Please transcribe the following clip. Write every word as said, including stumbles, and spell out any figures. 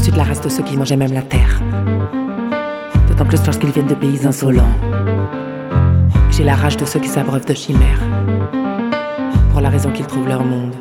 suis de la race de ceux qui mangeaient même la terre. D'autant plus lorsqu'ils viennent de pays insolents. J'ai la rage de ceux qui s'abreuvent de chimères, pour la raison qu'ils trouvent leur monde